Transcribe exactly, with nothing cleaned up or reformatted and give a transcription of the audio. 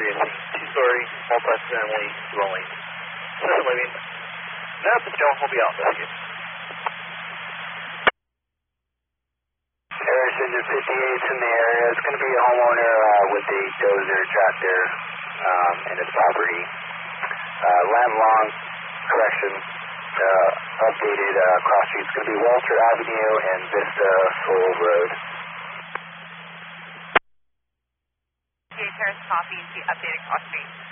area scene. Two-story, multi-family dwelling. Assistant living. Now the Jones will be out investigating. Harrison fifty-eight's in the area. It's going to be a homeowner uh, with a dozer tractor um, in his property. Uh, landlong, correction, uh, updated uh, cross street. It's going to be Walter Avenue and Vista Soul Road. Harris copy, the updated cross street.